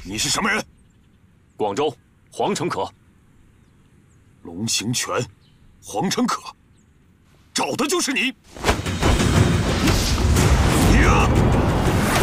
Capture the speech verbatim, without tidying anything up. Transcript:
你是什么人？ 广州黄成可。 龙行拳，黄成可，找的就是你。你呀！